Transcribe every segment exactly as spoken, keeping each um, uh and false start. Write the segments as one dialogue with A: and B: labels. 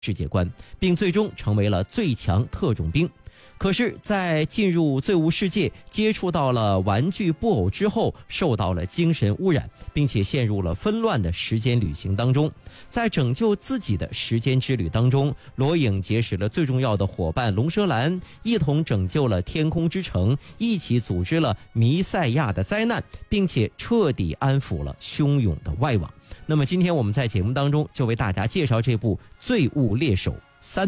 A: 世界观，并最终成为了最强特种兵。可是在进入罪物世界，接触到了玩具布偶之后，受到了精神污染，并且陷入了纷乱的时间旅行当中。在拯救自己的时间之旅当中，罗颖结识了最重要的伙伴龙舌兰，一同拯救了天空之城，一起组织了弥赛亚的灾难，并且彻底安抚了汹涌的外网。那么今天我们在节目当中就为大家介绍这部《罪物猎手三》。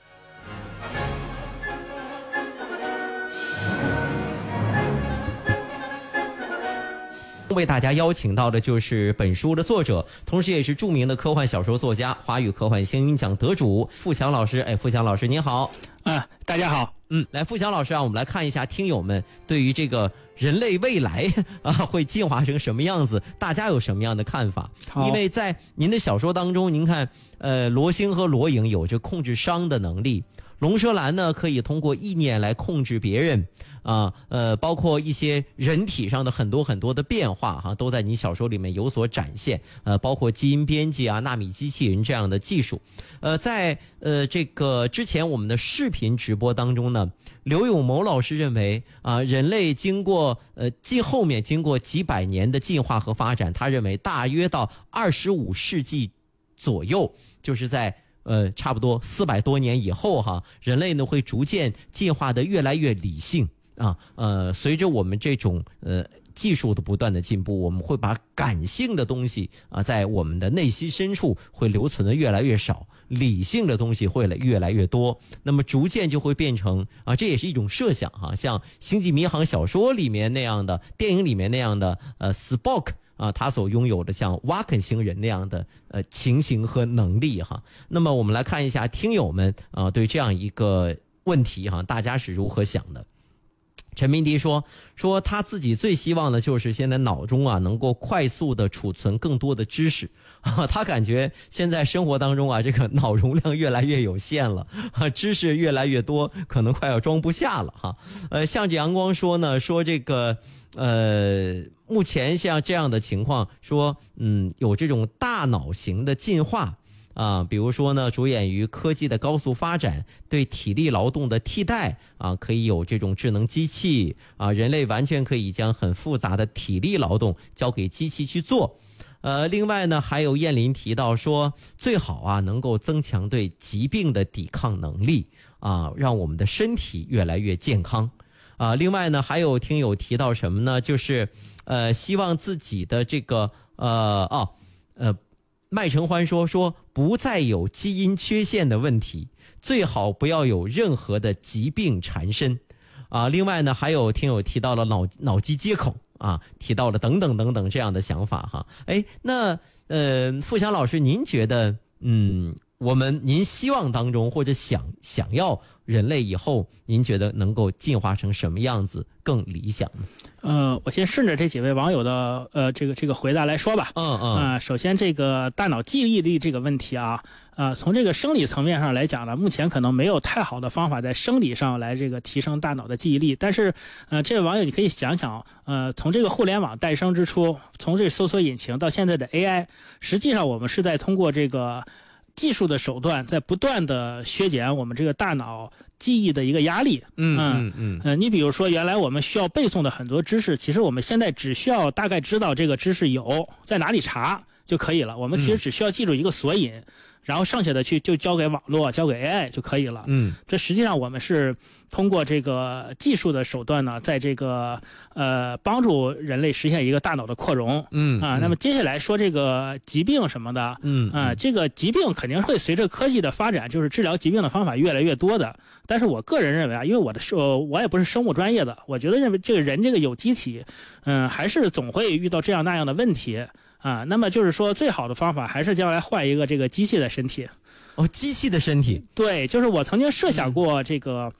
A: 为大家邀请到的就是本书的作者，同时也是著名的科幻小说作家，华语科幻星云奖得主富强老师。哎，富强老师您好。
B: 啊，大家好。
A: 嗯，来，富强老师啊，我们来看一下听友们对于这个人类未来啊会进化成什么样子，大家有什么样的看法？因为在您的小说当中，您看，呃，罗星和罗颖有着控制伤的能力，龙舌兰呢可以通过意念来控制别人。啊，呃，包括一些人体上的很多很多的变化哈、啊，都在你小说里面有所展现。呃，包括基因编辑啊、纳米机器人这样的技术。呃，在呃这个之前我们的视频直播当中呢，刘永谋老师认为啊，人类经过呃继后面经过几百年的进化和发展，他认为大约到二十五世纪左右，就是在。呃，差不多四百多年以后哈，人类呢会逐渐进化的越来越理性啊。呃，随着我们这种呃技术的不断的进步，我们会把感性的东西啊，在我们的内心深处会留存的越来越少，理性的东西会越来越多。那么逐渐就会变成啊，这也是一种设想哈、啊，像《星际迷航》小说里面那样的，电影里面那样的呃 Spock。啊，他所拥有的像瓦肯星人那样的呃情形和能力哈。那么我们来看一下听友们啊对这样一个问题哈，大家是如何想的？陈明迪说说他自己最希望的就是现在脑中啊能够快速的储存更多的知识啊，他感觉现在生活当中啊这个脑容量越来越有限了啊，知识越来越多，可能快要装不下了哈。呃，向着阳光说呢，说这个呃目前像这样的情况，说嗯有这种大脑型的进化。啊，比如说呢，着眼于科技的高速发展，对体力劳动的替代啊，可以有这种智能机器啊，人类完全可以将很复杂的体力劳动交给机器去做。呃，另外呢，还有燕林提到说，最好啊能够增强对疾病的抵抗能力啊，让我们的身体越来越健康啊。另外呢，还有听友提到什么呢？就是呃，希望自己的这个呃哦呃。麦承欢说说不再有基因缺陷的问题，最好不要有任何的疾病缠身啊。另外呢，还有听友提到了脑脑机接口啊，提到了等等等等这样的想法哈。哎，那呃，富强老师，您觉得嗯，我们您希望当中或者想想要人类以后，您觉得能够进化成什么样子更理想呢？
B: 呃，我先顺着这几位网友的呃这个这个回答来说吧。
A: 嗯嗯。
B: 啊、呃，首先这个大脑记忆力这个问题啊，呃，从这个生理层面上来讲呢，目前可能没有太好的方法在生理上来这个提升大脑的记忆力。但是，呃，这位网友你可以想想，呃，从这个互联网诞生之初，从这个搜索引擎到现在的 A I， 实际上我们是在通过这个技术的手段，在不断的削减我们这个大脑记忆的一个压力。
A: 嗯嗯嗯。
B: 呃，你比如说，原来我们需要背诵的很多知识，其实我们现在只需要大概知道这个知识有在哪里查就可以了。我们其实只需要记住一个索引，嗯、然后剩下的去就交给网络、交给 A I 就可以了。
A: 嗯，
B: 这实际上我们是通过这个技术的手段呢，在这个呃帮助人类实现一个大脑的扩容。
A: 嗯
B: 啊，那么接下来说这个疾病什么的，
A: 嗯
B: 啊，这个疾病肯定会随着科技的发展，就是治疗疾病的方法越来越多的。但是我个人认为啊，因为我的呃我也不是生物专业的，我觉得认为这个人这个有机体，嗯，还是总会遇到这样那样的问题啊。那么就是说，最好的方法还是将来换一个这个机器的身体。
A: 哦，机器的身体。
B: 对，就是我曾经设想过这个。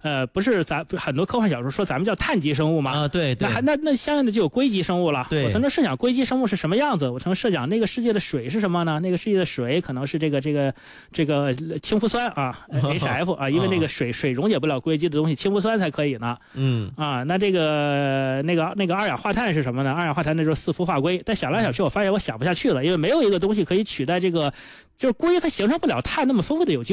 B: 呃，不是咱很多科幻小说说咱们叫碳基生物吗？
A: 啊，对对。
B: 那还那那相应的就有硅基生物了。
A: 对。
B: 我曾经设想硅基生物是什么样子，我曾经设想那个世界的水是什么呢？那个世界的水可能是这个这个这个氢氟酸啊 ，H F 啊，因为那个水水溶解不了硅基的东西，氢氟酸才可以呢。
A: 嗯。
B: 啊，那这个那个那个二氧化碳是什么呢？二氧化碳那就是四氟化硅。但想来想去，我发现我想不下去了，因为没有一个东西可以取代这个，就是硅它形成不了碳那么丰富的有机。